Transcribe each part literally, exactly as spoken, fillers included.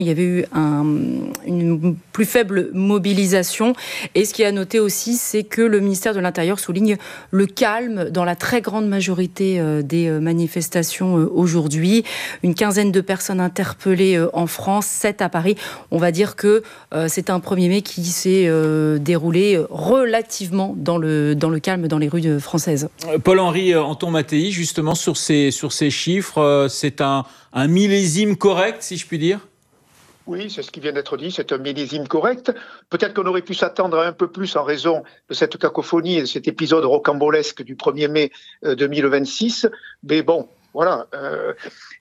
Il y avait eu un, une plus faible mobilisation. Et ce qui est à noter aussi, c'est que le ministère de l'Intérieur souligne le calme dans la très grande majorité des manifestations aujourd'hui. Une quinzaine de personnes interpellées en France, sept à Paris. On va dire que c'est un premier mai qui s'est déroulé relativement dans le, dans le calme dans les rues françaises. Paul-Henri Anton-Mattei, justement, sur ces, sur ces chiffres, c'est un, un millésime correct, si je puis dire ? Oui, c'est ce qui vient d'être dit, c'est un millésime correct. Peut-être qu'on aurait pu s'attendre à un peu plus en raison de cette cacophonie et de cet épisode rocambolesque du premier mai deux mille vingt-six. Mais bon, voilà. Euh,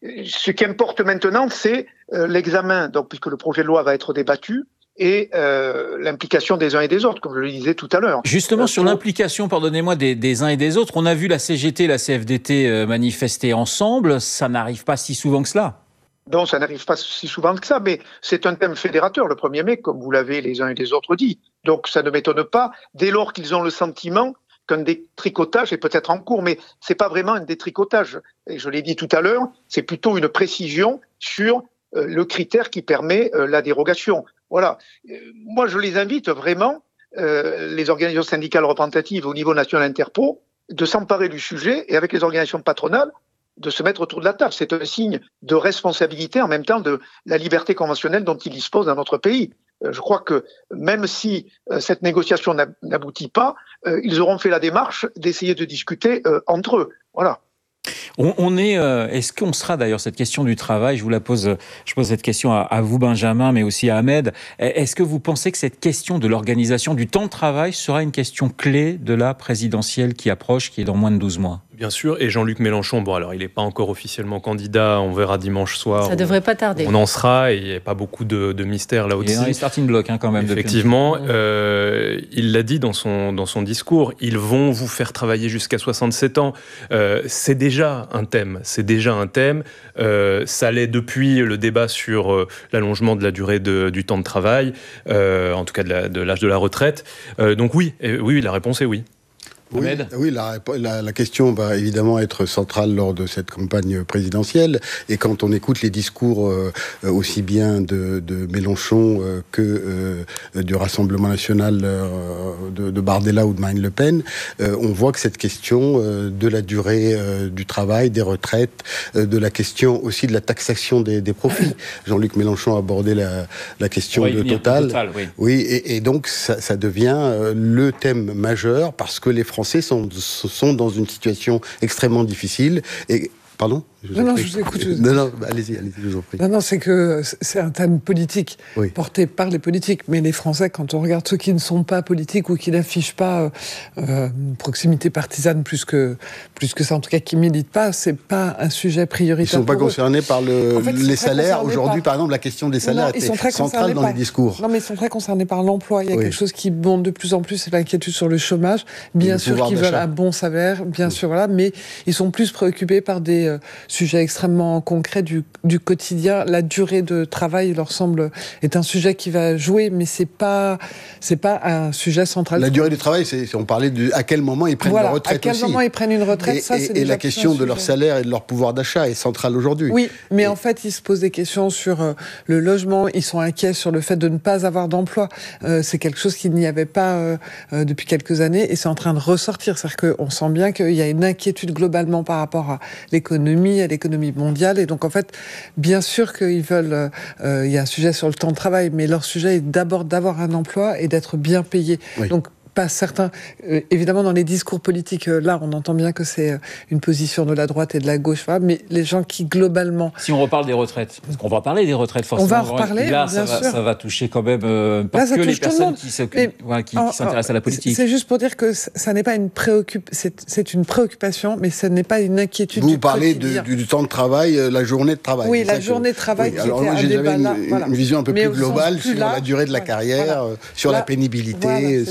ce qui importe maintenant, c'est euh, l'examen, donc, puisque le projet de loi va être débattu, et euh, l'implication des uns et des autres, comme je le disais tout à l'heure. Justement, euh, sur pour... l'implication, pardonnez-moi, des, des uns et des autres, on a vu la C G T et la C F D T euh, manifester ensemble, ça n'arrive pas si souvent que cela. Non, ça n'arrive pas si souvent que ça, mais c'est un thème fédérateur, le premier mai, comme vous l'avez les uns et les autres dit. Donc ça ne m'étonne pas, dès lors qu'ils ont le sentiment qu'un détricotage est peut-être en cours, mais c'est pas vraiment un détricotage. Et je l'ai dit tout à l'heure, c'est plutôt une précision sur euh, le critère qui permet euh, la dérogation. Voilà. Euh, moi, je les invite vraiment, euh, les organisations syndicales représentatives au niveau national interpo, de s'emparer du sujet et avec les organisations patronales, de se mettre autour de la table. C'est un signe de responsabilité en même temps de la liberté conventionnelle dont ils disposent dans notre pays. Euh, je crois que même si euh, cette négociation n'aboutit pas, euh, ils auront fait la démarche d'essayer de discuter euh, entre eux. Voilà. On, on est, euh, est-ce qu'on sera d'ailleurs cette question du travail, je vous la pose, je pose cette question à, à vous Benjamin, mais aussi à Ahmed. Est-ce que vous pensez que cette question de l'organisation du temps de travail sera une question clé de la présidentielle qui approche, qui est dans moins de douze mois ? Bien sûr, et Jean-Luc Mélenchon, bon alors il n'est pas encore officiellement candidat, on verra dimanche soir. Ça ne devrait pas tarder. On en sera, et il n'y a pas beaucoup de, de mystère là aussi. Il est dans les starting blocks hein, quand même. Effectivement, euh, il l'a dit dans son, dans son discours, ils vont vous faire travailler jusqu'à soixante-sept ans. Euh, c'est déjà un thème, c'est déjà un thème. Euh, ça l'est depuis le débat sur euh, l'allongement de la durée de, du temps de travail, euh, en tout cas de, la, de l'âge de la retraite. Euh, donc oui, et, oui, la réponse est oui. Oui, oui la, la, la question va évidemment être centrale lors de cette campagne présidentielle. Et quand on écoute les discours euh, aussi bien de, de Mélenchon euh, que euh, du Rassemblement national euh, de, de Bardella ou de Marine Le Pen, euh, on voit que cette question euh, de la durée euh, du travail, des retraites, euh, de la question aussi de la taxation des, des profits. Jean-Luc Mélenchon a abordé la, la question de Total. Total. Oui, oui et, et donc ça, ça devient euh, le thème majeur parce que les Français Français sont, sont dans une situation extrêmement difficile. Et, pardon ? Je non, non, je vous écoute. Je... Non, non, allez-y, allez-y, je vous en prie. Non, non, c'est que c'est un thème politique, oui. porté par les politiques. Mais les Français, quand on regarde ceux qui ne sont pas politiques ou qui n'affichent pas euh, une proximité partisane plus que, plus que ça, en tout cas qui ne militent pas, c'est pas un sujet prioritaire. Ils ne sont pas pour concernés eux. par le, en fait, les salaires. Aujourd'hui, par... par exemple, la question des salaires non, était centrale dans par... les discours. Non, mais ils sont très concernés par l'emploi. Il y a oui. quelque chose qui monte de plus en plus, c'est l'inquiétude sur le chômage. Bien sûr qu'ils veulent un bon salaire, bien oui. sûr, voilà, mais ils sont plus préoccupés par des euh, sujets extrêmement concret du, du quotidien. La durée de travail, il leur semble, est un sujet qui va jouer, mais c'est pas, c'est pas un sujet central. La durée du travail, c'est, c'est on parlait de à quel moment ils prennent voilà, leur retraite à quel aussi. moment ils prennent une retraite, et, ça, et, c'est et la question de leur salaire et de leur pouvoir d'achat est centrale aujourd'hui. Oui, mais et... en fait, ils se posent des questions sur euh, le logement, ils sont inquiets sur le fait de ne pas avoir d'emploi. Euh, c'est quelque chose qu'il n'y avait pas euh, euh, depuis quelques années, et c'est en train de ressortir. C'est-à-dire qu'on sent bien qu'il y a une inquiétude globalement par rapport à l'économie, à l'économie mondiale. Et donc, en fait, bien sûr qu'ils veulent... Euh, il y a un sujet sur le temps de travail, mais leur sujet est d'abord d'avoir un emploi et d'être bien payé. Oui. Donc, pas certains... Euh, évidemment, dans les discours politiques, euh, là, on entend bien que c'est euh, une position de la droite et de la gauche, voilà, mais les gens qui, globalement... Si on reparle des retraites, parce qu'on va parler des retraites, forcément. On va en reparler, là, bien ça sûr. Va, ça va toucher quand même euh, pas là, que les personnes qui, mais, voilà, qui, qui s'intéressent à la politique. C'est juste pour dire que ça n'est pas une préoccupation, c'est, c'est une préoccupation, mais ce n'est pas une inquiétude. Vous du parlez de, du, du temps de travail, euh, la journée de travail. Oui, la journée que... de travail. Oui, alors moi, j'ai j'avais une, voilà. une vision un peu mais plus globale plus sur large, la durée de la voilà. carrière, voilà. sur là, la pénibilité, voilà, sur ça. toutes ces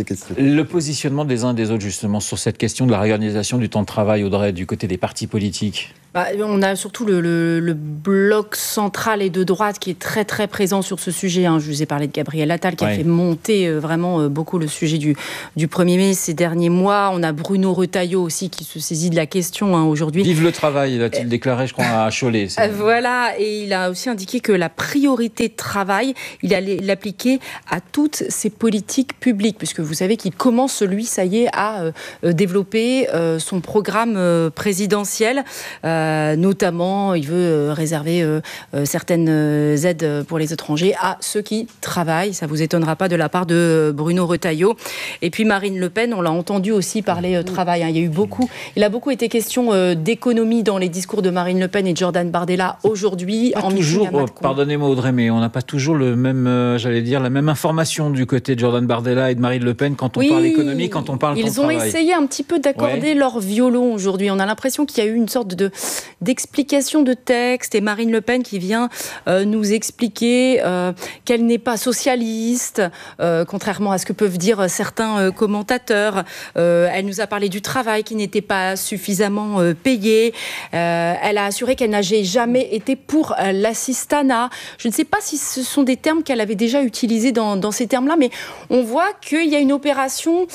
ces questions. Le positionnement des uns et des autres, justement, sur cette question de la réorganisation du temps de travail, Audrey, du côté des partis politiques. Bah, on a surtout le, le, le bloc central et de droite qui est très très présent sur ce sujet. Hein. Je vous ai parlé de Gabriel Attal qui ouais. a fait monter euh, vraiment euh, beaucoup le sujet du, du premier mai ces derniers mois. On a Bruno Retailleau aussi qui se saisit de la question hein, aujourd'hui. Vive le travail, a-t-il déclaré, je crois, à Cholet. C'est... Voilà, et il a aussi indiqué que la priorité de travail, il allait l'appliquer à toutes ses politiques publiques, puisque vous savez qu'il commence, lui, ça y est, à euh, développer euh, son programme euh, présidentiel. Euh, Euh, notamment, il veut euh, réserver euh, euh, certaines euh, aides pour les étrangers à ceux qui travaillent. Ça ne vous étonnera pas de la part de euh, Bruno Retailleau. Et puis Marine Le Pen, on l'a entendu aussi parler euh, travail. Hein. Il y a eu beaucoup, il a beaucoup été question euh, d'économie dans les discours de Marine Le Pen et de Jordan Bardella aujourd'hui. Pas en toujours, oh, pardonnez-moi Audrey, mais on n'a pas toujours le même, euh, j'allais dire, la même information du côté de Jordan Bardella et de Marine Le Pen quand on oui, parle économie, quand on parle temps de travail. Ils ont essayé un petit peu d'accorder ouais. leur violon aujourd'hui. On a l'impression qu'il y a eu une sorte de d'explication de texte et Marine Le Pen qui vient euh, nous expliquer euh, qu'elle n'est pas socialiste, euh, contrairement à ce que peuvent dire certains euh, commentateurs. Euh, elle nous a parlé du travail qui n'était pas suffisamment euh, payé. Euh, elle a assuré qu'elle n'avait jamais été pour euh, l'assistanat. Je ne sais pas si ce sont des termes qu'elle avait déjà utilisés dans, dans ces termes-là, mais on voit qu'il y a une opération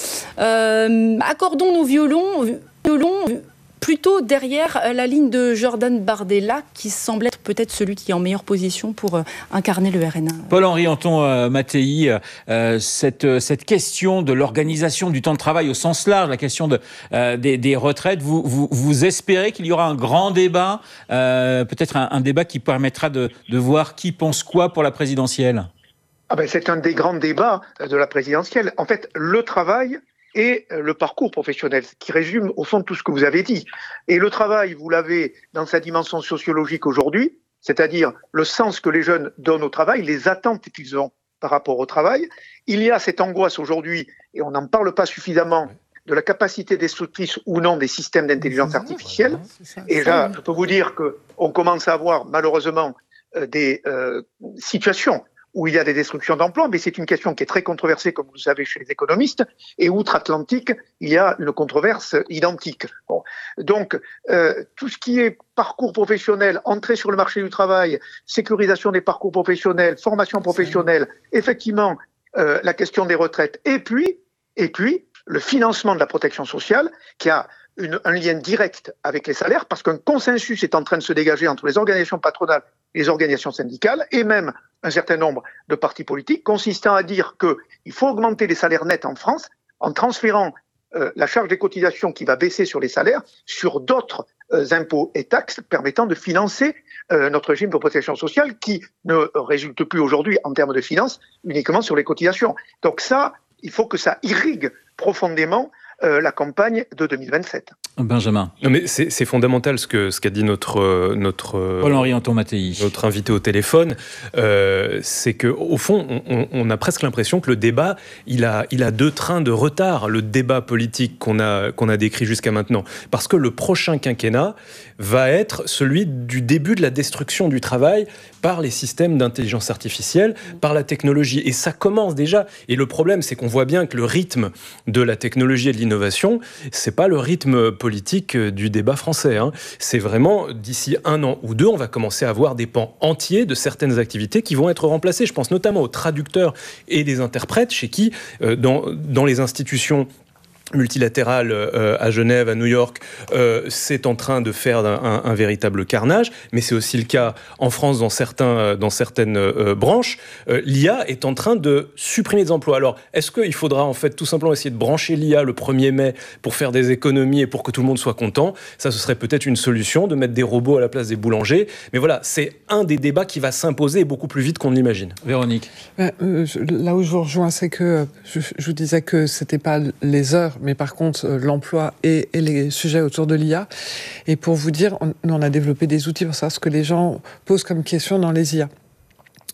euh, accordons nos violons, violons plutôt derrière la ligne de Jordan Bardella, qui semble être peut-être celui qui est en meilleure position pour euh, incarner le R N A. Paul-Henri Anton euh, Mattei, euh, cette, euh, cette question de l'organisation du temps de travail au sens large, la question de, euh, des, des retraites, vous, vous, vous espérez qu'il y aura un grand débat, euh, peut-être un, un débat qui permettra de, de voir qui pense quoi pour la présidentielle? Ah ben, c'est un des grands débats de la présidentielle. En fait, le travail et le parcours professionnel, qui résume au fond tout ce que vous avez dit. Et le travail, vous l'avez dans sa dimension sociologique aujourd'hui, c'est-à-dire le sens que les jeunes donnent au travail, les attentes qu'ils ont par rapport au travail. Il y a cette angoisse aujourd'hui, et on n'en parle pas suffisamment, de la capacité destructrice ou non des systèmes d'intelligence artificielle. Et là, je peux vous dire qu'on commence à avoir malheureusement euh, des euh, situations où il y a des destructions d'emplois, mais c'est une question qui est très controversée, comme vous le savez, chez les économistes, et outre-Atlantique, il y a une controverse identique. Bon. Donc, euh, tout ce qui est parcours professionnel, entrée sur le marché du travail, sécurisation des parcours professionnels, formation professionnelle, effectivement, euh, la question des retraites, et puis, et puis, le financement de la protection sociale, qui a une, un lien direct avec les salaires, parce qu'un consensus est en train de se dégager entre les organisations patronales et les organisations syndicales, et même un certain nombre de partis politiques, consistant à dire qu'il faut augmenter les salaires nets en France en transférant euh, la charge des cotisations qui va baisser sur les salaires sur d'autres euh, impôts et taxes permettant de financer euh, notre régime de protection sociale qui ne résulte plus aujourd'hui en termes de finances uniquement sur les cotisations. Donc ça, il faut que ça irrigue profondément euh, la campagne de deux mille vingt-sept. Benjamin. Non mais c'est, c'est fondamental ce que ce qu'a dit notre notre Paul-Henri Anton Mattei, notre invité au téléphone. Euh, c'est que au fond, on, on a presque l'impression que le débat, il a il a deux trains de retard. Le débat politique qu'on a qu'on a décrit jusqu'à maintenant, parce que le prochain quinquennat va être celui du début de la destruction du travail par les systèmes d'intelligence artificielle, par la technologie. Et ça commence déjà. Et le problème, c'est qu'on voit bien que le rythme de la technologie et de l'innovation, c'est pas le rythme politique du débat français. Hein. C'est vraiment, d'ici un an ou deux, on va commencer à avoir des pans entiers de certaines activités qui vont être remplacées. Je pense notamment aux traducteurs et des interprètes, chez qui, euh, dans, dans les institutions multilatérale euh, à Genève, à New York, euh, c'est en train de faire un, un, un véritable carnage, mais c'est aussi le cas en France dans, certains, dans certaines euh, branches. Euh, L'I A est en train de supprimer des emplois. Alors, est-ce qu'il faudra en fait tout simplement essayer de brancher l'I A le premier mai pour faire des économies et pour que tout le monde soit content? Ça, ce serait peut-être une solution, de mettre des robots à la place des boulangers. Mais voilà, c'est un des débats qui va s'imposer beaucoup plus vite qu'on ne l'imagine. Véronique. Ben, euh, je, là où je vous rejoins, c'est que je, je vous disais que c'était pas les heures, mais par contre euh, l'emploi et, et les sujets autour de l'I A. Et pour vous dire, on, on a développé des outils pour savoir ce que les gens posent comme question dans les I A.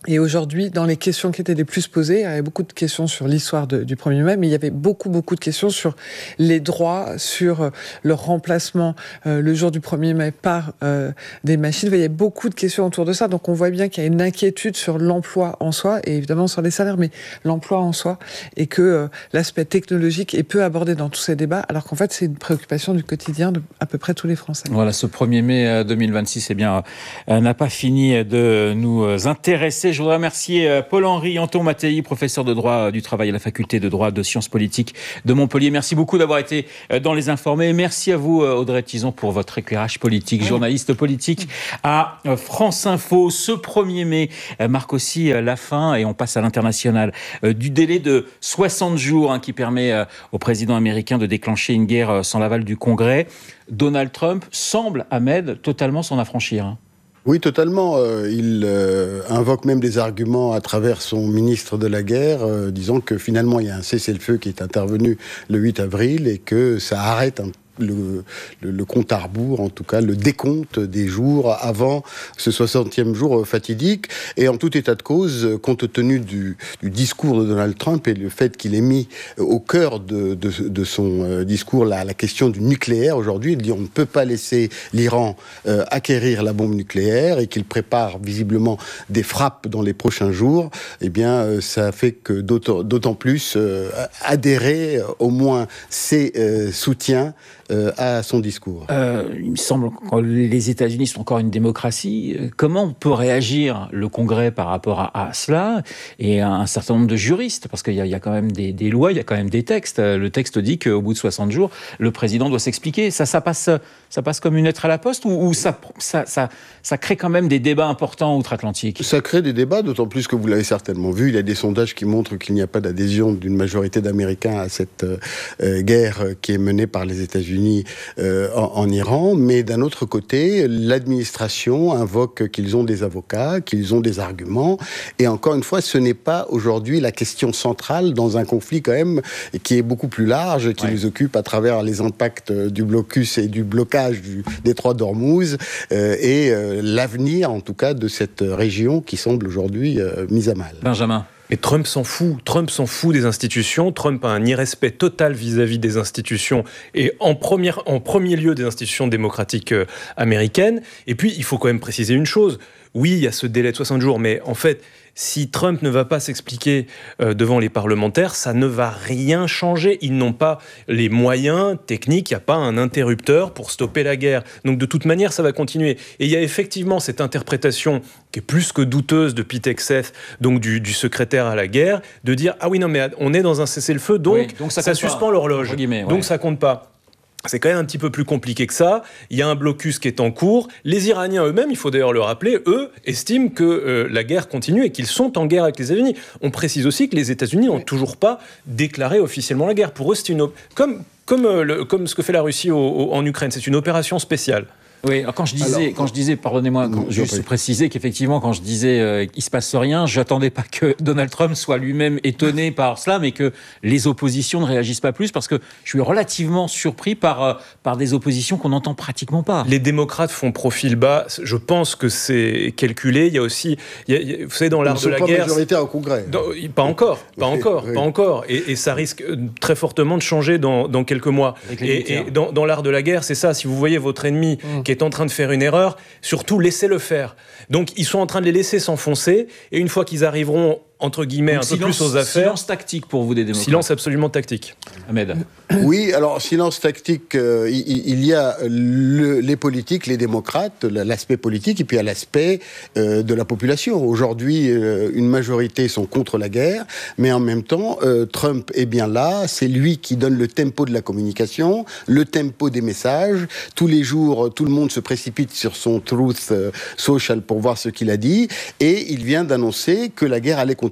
Et aujourd'hui, dans les questions qui étaient les plus posées, il y avait beaucoup de questions sur l'histoire de, du premier mai, mais il y avait beaucoup, beaucoup de questions sur les droits, sur leur remplacement euh, le jour du premier mai par euh, des machines. Il y avait beaucoup de questions autour de ça. Donc on voit bien qu'il y a une inquiétude sur l'emploi en soi, et évidemment sur les salaires, mais l'emploi en soi, et que euh, l'aspect technologique est peu abordé dans tous ces débats, alors qu'en fait c'est une préoccupation du quotidien de à peu près tous les Français. Voilà, ce premier mai deux mille vingt-six, eh bien, euh, n'a pas fini de nous intéresser. Je voudrais remercier Paul-Henri Anton-Mattei, professeur de droit du travail à la faculté de droit de sciences politiques de Montpellier. Merci beaucoup d'avoir été dans Les Informés. Merci à vous, Audrey Tizon, pour votre éclairage politique, journaliste politique à France Info. Ce premier mai marque aussi la fin, et on passe à l'international, du délai de soixante jours hein, qui permet au président américain de déclencher une guerre sans l'aval du Congrès. Donald Trump semble, Ahmed, totalement s'en affranchir. Hein. Oui, totalement. Euh, il euh, invoque même des arguments à travers son ministre de la Guerre, euh, disant que finalement il y a un cessez-le-feu qui est intervenu le huit avril et que ça arrête un Le, le, le compte à rebours, en tout cas le décompte des jours avant ce soixantième jour fatidique. Et en tout état de cause, compte tenu du, du discours de Donald Trump et le fait qu'il ait mis au cœur de, de, de son discours la, la question du nucléaire aujourd'hui, il dit on ne peut pas laisser l'Iran euh, acquérir la bombe nucléaire et qu'il prépare visiblement des frappes dans les prochains jours, eh bien euh, ça fait que d'autant, d'autant plus euh, adhérer au moins ses euh, soutiens Euh, à son discours. Euh, il me semble que les États-Unis sont encore une démocratie. Comment peut réagir le Congrès par rapport à, à cela et à un certain nombre de juristes? Parce qu'il y a, il y a quand même des, des lois, il y a quand même des textes. Le texte dit qu'au bout de soixante jours, le président doit s'expliquer. Ça, ça passe, ça passe comme une lettre à la poste ou, ou ça, ça, ça, ça crée quand même des débats importants outre-Atlantique? Ça crée des débats, d'autant plus que vous l'avez certainement vu. Il y a des sondages qui montrent qu'il n'y a pas d'adhésion d'une majorité d'Américains à cette euh, guerre qui est menée par les États-Unis Euh, en, en Iran, mais d'un autre côté, l'administration invoque qu'ils ont des avocats, qu'ils ont des arguments, et encore une fois, ce n'est pas aujourd'hui la question centrale dans un conflit quand même qui est beaucoup plus large, qui ouais. nous occupe à travers les impacts du blocus et du blocage du détroit d'Ormuz euh, et euh, l'avenir, en tout cas, de cette région qui semble aujourd'hui euh, mise à mal. Benjamin. Mais Trump s'en fout. Trump s'en fout des institutions. Trump a un irrespect total vis-à-vis des institutions et en, première, en premier lieu des institutions démocratiques euh, américaines. Et puis, il faut quand même préciser une chose. Oui, il y a ce délai de soixante jours, mais en fait, si Trump ne va pas s'expliquer euh, devant les parlementaires, ça ne va rien changer. Ils n'ont pas les moyens techniques, il n'y a pas un interrupteur pour stopper la guerre. Donc de toute manière, ça va continuer. Et il y a effectivement cette interprétation qui est plus que douteuse de Pete Hegseth, donc du, du secrétaire à la guerre, de dire « Ah oui, non, mais on est dans un cessez-le-feu, donc, oui, donc ça, ça suspend l'horloge. Ouais. Donc ça compte pas. » C'est quand même un petit peu plus compliqué que ça. Il y a un blocus qui est en cours. Les Iraniens eux-mêmes, il faut d'ailleurs le rappeler, eux estiment que euh, la guerre continue et qu'ils sont en guerre avec les États-Unis. On précise aussi que les États-Unis n'ont toujours pas déclaré officiellement la guerre. Pour eux, c'est une op- comme comme euh, le, comme ce que fait la Russie au, au, en Ukraine. C'est une opération spéciale. Oui, alors quand je disais, alors, quand je disais, pardonnez-moi, quand, juste préciser qu'effectivement, quand je disais euh, il se passe rien, j'attendais pas que Donald Trump soit lui-même étonné par cela, mais que les oppositions ne réagissent pas plus, parce que je suis relativement surpris par euh, par des oppositions qu'on n'entend pratiquement pas. Les démocrates font profil bas. Je pense que c'est calculé. Il y a aussi, il y a, il y a, vous savez, dans l'art de la guerre, ils ne sont pas majoritaires au Congrès. Dans, pas encore, pas oui, encore, oui. pas encore. Et, et ça risque très fortement de changer dans dans quelques mois. Et, et dans, dans l'art de la guerre, c'est ça. Si vous voyez votre ennemi mmh. qui est en train de faire une erreur, surtout laissez-le faire. Donc ils sont en train de les laisser s'enfoncer, et une fois qu'ils arriveront entre guillemets donc, un silence, peu plus aux affaires. Silence tactique pour vous des démocrates. Silence absolument tactique. Ahmed. Oui, alors silence tactique, euh, il, il y a le, les politiques, les démocrates, l'aspect politique, et puis il y a l'aspect euh, de la population. Aujourd'hui, euh, une majorité sont contre la guerre, mais en même temps, euh, Trump est bien là, c'est lui qui donne le tempo de la communication, le tempo des messages. Tous les jours, tout le monde se précipite sur son Truth Social pour voir ce qu'il a dit, et il vient d'annoncer que la guerre allait continuer.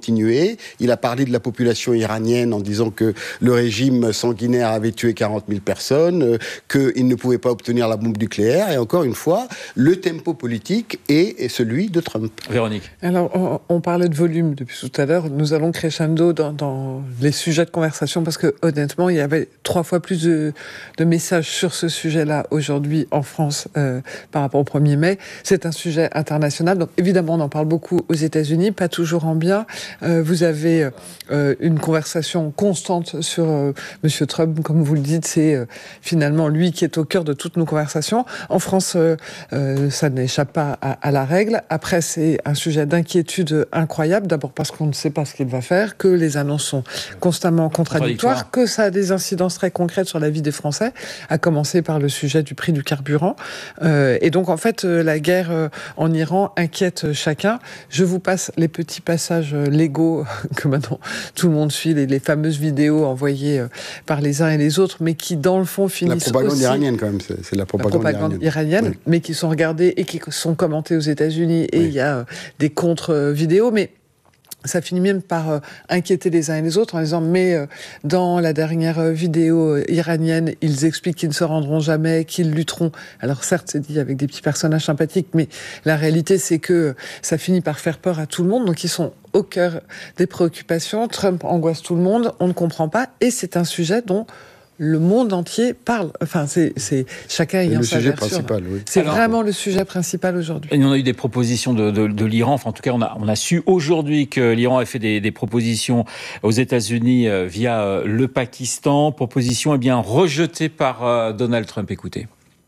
continuer. Il a parlé de la population iranienne en disant que le régime sanguinaire avait tué quarante mille personnes, euh, qu'il ne pouvait pas obtenir la bombe nucléaire. Et encore une fois, le tempo politique est, est celui de Trump. Véronique. Alors, on, on parlait de volume depuis tout à l'heure. Nous allons crescendo dans, dans les sujets de conversation parce que, honnêtement, il y avait trois fois plus de, de messages sur ce sujet-là aujourd'hui en France euh, par rapport au premier mai. C'est un sujet international. Donc, évidemment, on en parle beaucoup aux États-Unis, pas toujours en bien. Euh, vous avez euh, une conversation constante sur euh, Monsieur Trump, comme vous le dites, c'est euh, finalement lui qui est au cœur de toutes nos conversations. En France, euh, euh, ça n'échappe pas à, à la règle. Après, c'est un sujet d'inquiétude incroyable. D'abord parce qu'on ne sait pas ce qu'il va faire, que les annonces sont constamment contradictoires, que ça a des incidences très concrètes sur la vie des Français, à commencer par le sujet du prix du carburant. Euh, et donc, en fait, euh, la guerre euh, en Iran inquiète chacun. Je vous passe les petits passages légaux que maintenant tout le monde suit, les, les fameuses vidéos envoyées euh, par les uns et les autres, mais qui, dans le fond, finissent La propagande aussi... iranienne, quand même. C'est, c'est la propagande, la propagande iranienne, iranienne oui. Mais qui sont regardées et qui sont commentées aux États-Unis. Et oui. il y a euh, des contre-vidéos, mais... ça finit même par euh, inquiéter les uns et les autres en disant mais euh, dans la dernière euh, vidéo euh, iranienne, ils expliquent qu'ils ne se rendront jamais, qu'ils lutteront. Alors certes, c'est dit avec des petits personnages sympathiques, mais la réalité, c'est que euh, ça finit par faire peur à tout le monde. Donc ils sont au cœur des préoccupations. Trump angoisse tout le monde, on ne comprend pas. Et c'est un sujet dont le monde entier parle. Enfin, c'est, c'est chacun ayant sa version. Le sujet principal, oui. C'est Alors, vraiment le sujet principal aujourd'hui. Et on a eu des propositions de, de, de l'Iran. Enfin, en tout cas, on a, on a su aujourd'hui que l'Iran a fait des, des propositions aux États-Unis euh, via euh, le Pakistan. Propositions, eh bien, rejetées par euh, Donald Trump. Écoutez.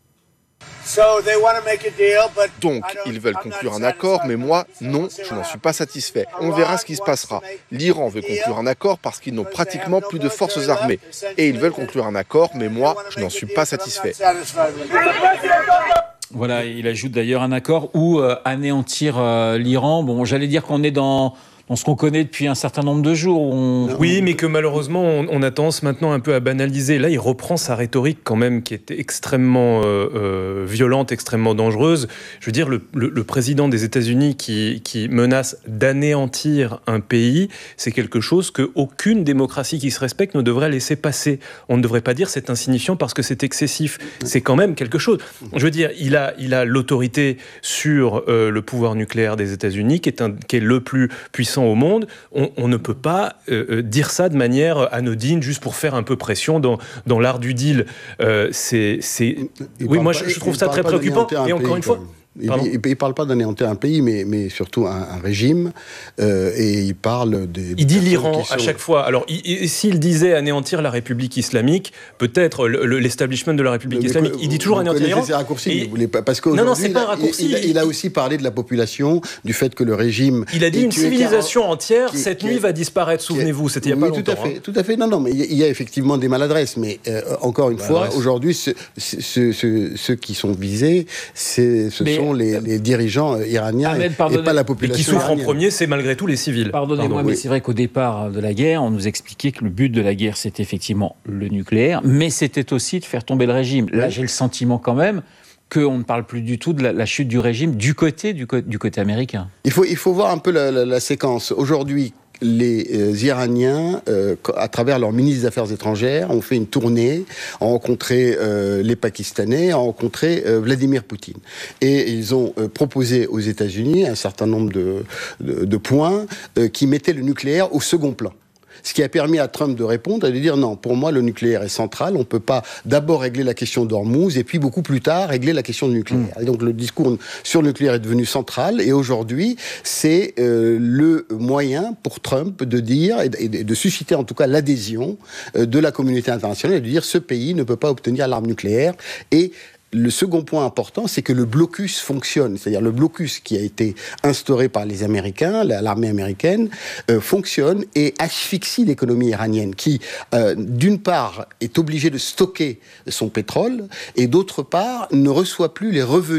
Donc, ils veulent conclure un accord, mais moi, non, je n'en suis pas satisfait. On verra ce qui se passera. L'Iran veut conclure un accord parce qu'ils n'ont pratiquement plus de forces armées. Et ils veulent conclure un accord, mais moi, je n'en suis pas satisfait. Voilà, il ajoute d'ailleurs un accord ou euh, anéantir euh, l'Iran. Bon, j'allais dire qu'on est dans... dans ce qu'on connaît depuis un certain nombre de jours. On... Oui, mais que malheureusement, on, on a tendance maintenant un peu à banaliser. Là, il reprend sa rhétorique quand même qui était extrêmement euh, euh, violente, extrêmement dangereuse. Je veux dire, le, le, le président des États-Unis qui, qui menace d'anéantir un pays, c'est quelque chose qu'aucune démocratie qui se respecte ne devrait laisser passer. On ne devrait pas dire c'est insignifiant parce que c'est excessif. C'est quand même quelque chose. Je veux dire, il a, il a l'autorité sur euh, le pouvoir nucléaire des États-Unis, qui est, un, qui est le plus puissant au monde. On, on ne peut pas euh, dire ça de manière anodine juste pour faire un peu pression dans, dans l'art du deal. Euh, c'est, c'est... Oui, moi pas, je, je trouve ça très préoccupant. Et encore une fois... Il ne parle pas d'anéantir un pays, mais, mais surtout un, un régime, euh, et il parle des... Il dit l'Iran sont... à chaque fois. Alors, il, il, s'il disait anéantir la République islamique, peut-être le, le, l'establishment de la République le, islamique, il dit toujours anéantir l'Iran. C'est raccourci, et... vous voulez pas, parce qu'aujourd'hui, non, non, c'est pas un raccourci. Il, il, il a aussi parlé de la population, du fait que le régime... Il a dit une civilisation quarante... entière, qui, cette qui, nuit va disparaître, souvenez-vous, c'était il n'y a oui, pas tout longtemps. À fait, hein. Tout à fait, non, non, mais il y a effectivement des maladresses, mais euh, encore une fois, aujourd'hui, ceux qui sont visés, ce sont les dirigeants iraniens Ahmed, et, et pas la population. Et qui souffrent iranienne. en premier, c'est malgré tout les civils. Pardonnez-moi, Pardon, mais oui. c'est vrai qu'au départ de la guerre, on nous expliquait que le but de la guerre, c'était effectivement le nucléaire, mais c'était aussi de faire tomber le régime. Là, oui. j'ai le sentiment quand même qu'on ne parle plus du tout de la, la chute du régime du côté, du, du côté américain. Il faut, il faut voir un peu la, la, la séquence. Aujourd'hui, les euh, Iraniens, euh, à travers leur ministre des Affaires étrangères, ont fait une tournée, ont rencontré euh, les Pakistanais, ont rencontré euh, Vladimir Poutine. Et ils ont euh, proposé aux États-Unis un certain nombre de, de, de points euh, qui mettaient le nucléaire au second plan. Ce qui a permis à Trump de répondre et de dire non, pour moi le nucléaire est central, on ne peut pas d'abord régler la question d'Ormuz et puis beaucoup plus tard régler la question du nucléaire. Mmh. Et donc le discours sur le nucléaire est devenu central et aujourd'hui c'est euh, le moyen pour Trump de dire et de, et de susciter en tout cas l'adhésion euh, de la communauté internationale et de dire ce pays ne peut pas obtenir l'arme nucléaire. Et le second point important, c'est que le blocus fonctionne. C'est-à-dire le blocus qui a été instauré par les Américains, l'armée américaine, euh, fonctionne et asphyxie l'économie iranienne qui, euh, d'une part, est obligée de stocker son pétrole et d'autre part, ne reçoit plus les revenus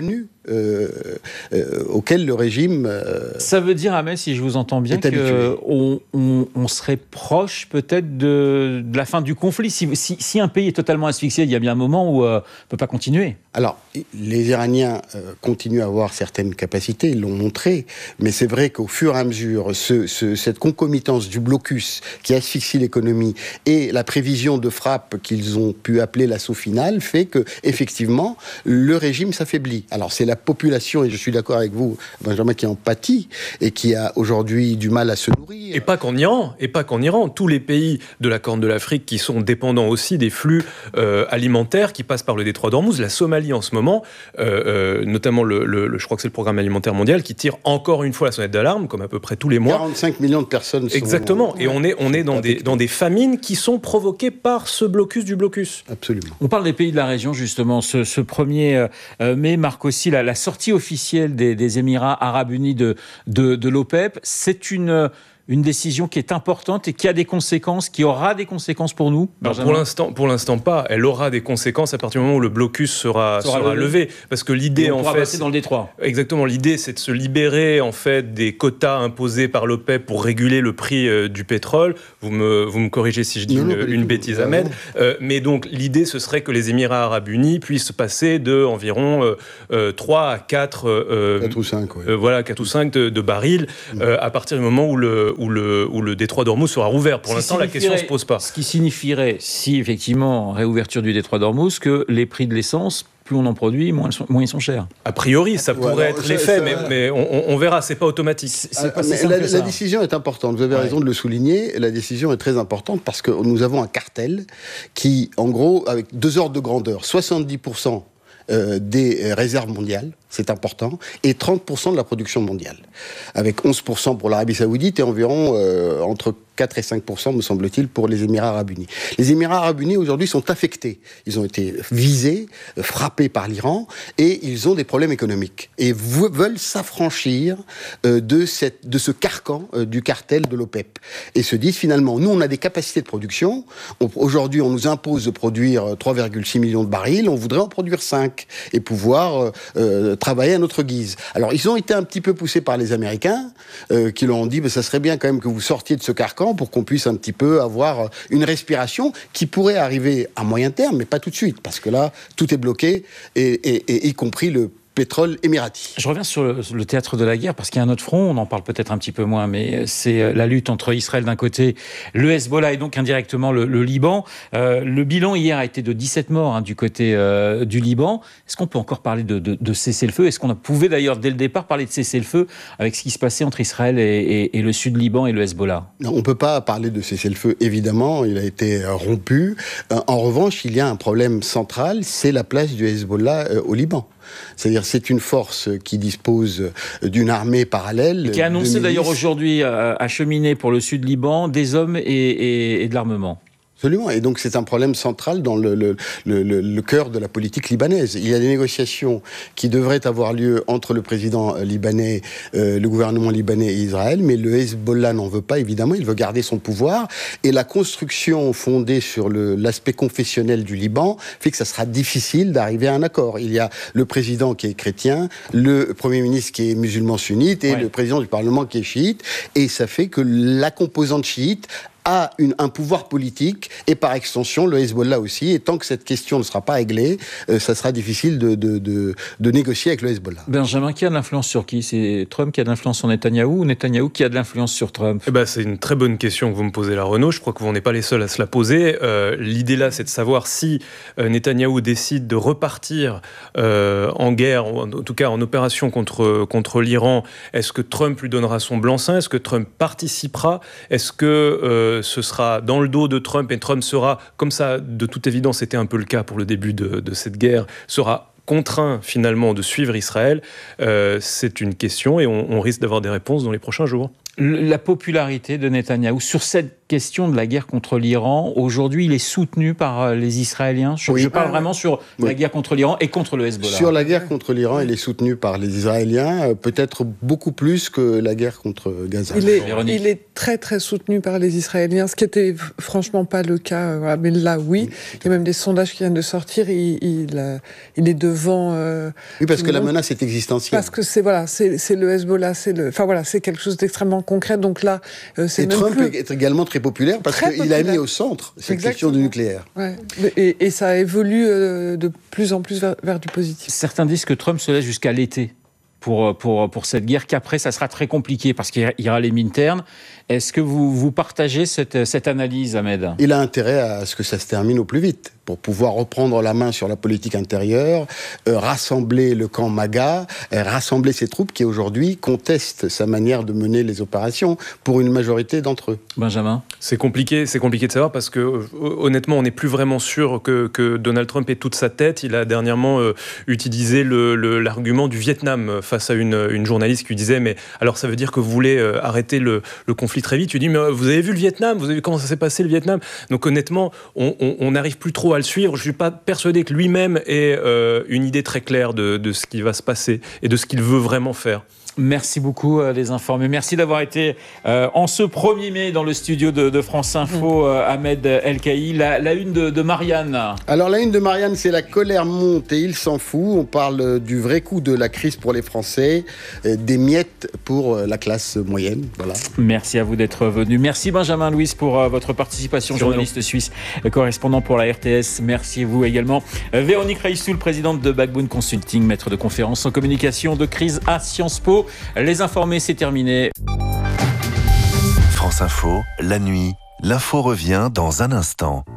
euh, euh, auquel le régime... Euh, Ça veut dire, Ahmed, si je vous entends bien, qu'on on, on serait proche peut-être de, de la fin du conflit. Si, si, si un pays est totalement asphyxié, il y a bien un moment où euh, on ne peut pas continuer. Alors, les Iraniens euh, continuent à avoir certaines capacités, ils l'ont montré, mais c'est vrai qu'au fur et à mesure, ce, ce, cette concomitance du blocus qui asphyxie l'économie et la prévision de frappe qu'ils ont pu appeler l'assaut final fait que, effectivement, le régime s'affaiblit. Alors, c'est la population, et je suis d'accord avec vous, Benjamin, qui en pâtit et qui a aujourd'hui du mal à se nourrir. Et pas qu'en Iran, et pas qu'en Iran. Tous les pays de la Corne de l'Afrique qui sont dépendants aussi des flux euh, alimentaires qui passent par le détroit d'Ormuz. La Somalie, en ce moment, euh, euh, notamment, le, le, le, je crois que c'est le Programme alimentaire mondial qui tire encore une fois la sonnette d'alarme, comme à peu près tous les mois. quarante-cinq millions de personnes sont... Exactement. Et on est, on est dans, des, dans des famines qui sont provoquées par ce blocus du blocus. Absolument. On parle des pays de la région, justement. Ce, ce premier mai marque aussi la, la sortie officielle des, des Émirats arabes unis de, de, de l'OPEP. C'est une... une décision qui est importante et qui a des conséquences, qui aura des conséquences pour nous, Benjamin ? Pour l'instant, pour l'instant pas. Elle aura des conséquences à partir du moment où le blocus sera, sera, sera levé. levé. Parce que l'idée, on en pourra fait, passer dans le détroit. Exactement. L'idée, c'est de se libérer en fait des quotas imposés par l'OPEP pour réguler le prix euh, du pétrole. Vous me, vous me corrigez si je dis non, une, non, une bêtise, Ahmed. Euh, mais donc, l'idée, ce serait que les Émirats arabes unis puissent passer de environ euh, euh, trois à quatre, euh, quatre ou cinq, ouais. euh, voilà, quatre ou cinq de, de barils mmh. euh, à partir du moment où le, où le, où le détroit d'Ormuz sera rouvert. Pour l'instant, la question ne se pose pas. Ce qui signifierait, si effectivement, réouverture du détroit d'Ormuz, que les prix de l'essence, plus on en produit, moins, moins ils sont chers. A priori, ça pourrait ouais, alors, être l'effet, mais, mais on, on verra, c'est pas automatique. C'est, c'est pas ah, la, la décision est importante, vous avez ouais. raison de le souligner, la décision est très importante parce que nous avons un cartel qui, en gros, avec deux ordres de grandeur, soixante-dix pour cent euh, des réserves mondiales, c'est important, et trente pour cent de la production mondiale, avec onze pour cent pour l'Arabie Saoudite et environ euh, entre quatre et cinq pour cent, me semble-t-il, pour les Émirats arabes unis. Les Émirats arabes unis, aujourd'hui, sont affectés. Ils ont été visés, frappés par l'Iran, et ils ont des problèmes économiques. Et v- veulent s'affranchir euh, de, cette, de ce carcan euh, du cartel de l'OPEP. Et se disent, finalement, nous, on a des capacités de production. On, aujourd'hui, on nous impose de produire trois virgule six millions de barils. On voudrait en produire cinq et pouvoir euh, travailler à notre guise. Alors, ils ont été un petit peu poussés par les Américains, euh, qui leur ont dit, bah, ça serait bien quand même que vous sortiez de ce carcan pour qu'on puisse un petit peu avoir une respiration qui pourrait arriver à moyen terme, mais pas tout de suite, parce que là, tout est bloqué, et, et, et y compris le pétrole émirati. Je reviens sur le, le théâtre de la guerre, parce qu'il y a un autre front, on en parle peut-être un petit peu moins, mais c'est la lutte entre Israël d'un côté, le Hezbollah et donc indirectement le, le Liban. Euh, le bilan hier a été de dix-sept morts hein, du côté euh, du Liban. Est-ce qu'on peut encore parler de, de, de cessez-le-feu ? Est-ce qu'on pouvait d'ailleurs dès le départ parler de cessez-le-feu avec ce qui se passait entre Israël et, et, et le sud Liban et le Hezbollah ? Non, on ne peut pas parler de cessez-le-feu, évidemment, il a été rompu. Euh, en revanche, il y a un problème central, c'est la place du Hezbollah euh, au Liban. C'est-à-dire c'est une force qui dispose d'une armée parallèle. Et qui a annoncé d'ailleurs aujourd'hui euh, acheminer pour le sud Liban des hommes et, et, et de l'armement. Absolument, et donc c'est un problème central dans le, le, le, le, le cœur de la politique libanaise. Il y a des négociations qui devraient avoir lieu entre le président libanais, euh, le gouvernement libanais et Israël, mais le Hezbollah n'en veut pas, évidemment, il veut garder son pouvoir, et la construction fondée sur le, l'aspect confessionnel du Liban fait que ça sera difficile d'arriver à un accord. Il y a le président qui est chrétien, le premier ministre qui est musulman sunnite, et ouais. le président du Parlement qui est chiite, et ça fait que la composante chiite a une, un pouvoir politique, et par extension, le Hezbollah aussi, et tant que cette question ne sera pas réglée, euh, ça sera difficile de, de, de, de négocier avec le Hezbollah. Benjamin, qui a de l'influence sur qui ? C'est Trump qui a de l'influence sur Netanyahou, ou Netanyahou qui a de l'influence sur Trump ? Eh ben, c'est une très bonne question que vous me posez là, Renaud. Je crois que vous n'êtes pas les seuls à se la poser. Euh, l'idée là, c'est de savoir si euh, Netanyahou décide de repartir euh, en guerre, ou en tout cas en opération contre, contre l'Iran. Est-ce que Trump lui donnera son blanc-seing ? Est-ce que Trump participera ? Est-ce que euh, ce sera dans le dos de Trump, et Trump sera, comme ça, de toute évidence, c'était un peu le cas pour le début de, de cette guerre, sera contraint finalement de suivre Israël ? euh, C'est une question, et on, on risque d'avoir des réponses dans les prochains jours. La popularité de Netanyahou sur cette question de la guerre contre l'Iran, aujourd'hui, il est soutenu par les Israéliens. Je, oui. je parle vraiment sur oui. la guerre contre l'Iran et contre le Hezbollah. Sur la guerre contre l'Iran, il est soutenu par les Israéliens, peut-être beaucoup plus que la guerre contre Gaza. Il est, il est très très soutenu par les Israéliens, ce qui était franchement pas le cas, mais là oui. oui. Il y a même des sondages qui viennent de sortir, il, il, il est devant... Euh, oui, parce que la menace est existentielle. Parce que c'est, voilà, c'est, c'est le Hezbollah, c'est, le, enfin, voilà, c'est quelque chose d'extrêmement concret, donc là, euh, c'est et même Trump plus... est également très populaire parce très qu'il populaire. a mis au centre cette Exactement. question du nucléaire. Ouais. Et, et ça évolue euh, de plus en plus vers, vers du positif. Certains disent que Trump se laisse jusqu'à l'été pour, pour, pour cette guerre, qu'après ça sera très compliqué parce qu'il y aura les midterms. Est-ce que vous, vous partagez cette, cette analyse, Ahmed ? Il a intérêt à ce que ça se termine au plus vite, pour pouvoir reprendre la main sur la politique intérieure, euh, rassembler le camp MAGA, euh, rassembler ses troupes qui aujourd'hui contestent sa manière de mener les opérations pour une majorité d'entre eux. Benjamin ? C'est compliqué, c'est compliqué de savoir parce que euh, honnêtement, on n'est plus vraiment sûr que, que Donald Trump ait toute sa tête. Il a dernièrement euh, utilisé le, le, l'argument du Vietnam face à une, une journaliste qui lui disait « mais alors ça veut dire que vous voulez euh, arrêter le, le conflit très vite ?» Tu dis « mais vous avez vu le Vietnam ? Vous avez vu comment ça s'est passé le Vietnam ?» Donc honnêtement, on n'arrive plus trop à le suivre. Je ne suis pas persuadé que lui-même ait euh, une idée très claire de, de ce qui va se passer et de ce qu'il veut vraiment faire. Merci beaucoup euh, les informés. Merci d'avoir été euh, en ce premier mai dans le studio de, de France Info, euh, Ahmed El-Kaï. La, la une de, de Marianne. Alors la une de Marianne, c'est la colère monte et il s'en fout. On parle du vrai coût de la crise pour les Français, euh, des miettes pour euh, la classe moyenne. Voilà. Merci à vous d'être venu. Merci Benjamin Louis pour euh, votre participation, C'est journaliste suisse, euh, correspondant pour la R T S. Merci à vous également. Euh, Véronique Reissoul, présidente de Backbone Consulting, maître de conférences en communication de crise à Sciences Po. Les informés, c'est terminé. France Info, la nuit, l'info revient dans un instant.